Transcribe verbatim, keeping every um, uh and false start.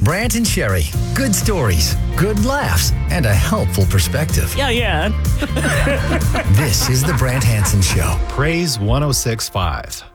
Brant and Sherry. Good stories, good laughs, and a helpful perspective. Yeah, yeah. This is the Brant Hansen Show. Praise one oh six point five.